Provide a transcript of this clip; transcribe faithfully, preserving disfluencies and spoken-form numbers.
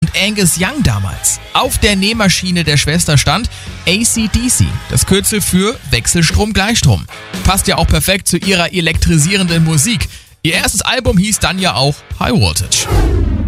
und Angus Young damals. Auf der Nähmaschine der Schwester stand A C D C, das Kürzel für Wechselstrom-Gleichstrom. Passt ja auch perfekt zu ihrer elektrisierenden Musik. Ihr erstes Album hieß dann ja auch High Voltage.